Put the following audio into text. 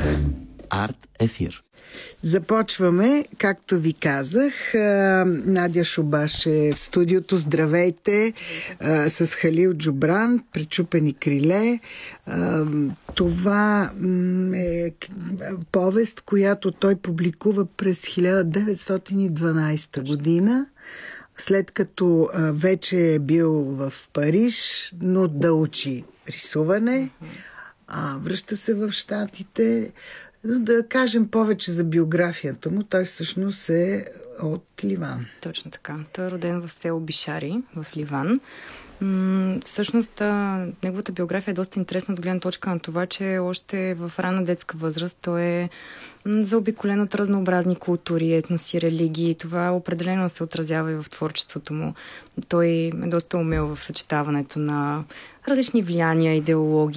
Арт ефир. Започваме, както ви казах. Надя Шубаш е в студиото. Здравейте! С Халил Джубран, Пречупени криле. Това е повест, която той публикува през 1912 година, след като вече е бил в Париж, но да учи рисуване. Връща се в Щатите. Да кажем повече за биографията му. Той всъщност е от Ливан. Точно така. Той е роден в село Бишари, в Ливан. Всъщност, неговата биография е доста интересна от гледна точка на това, че още в ранна детска възраст той е заобиколен от разнообразни култури, етноси, религии. Това определено се отразява и в творчеството му. Той е доста умел в съчетаването на различни влияния, идеологии,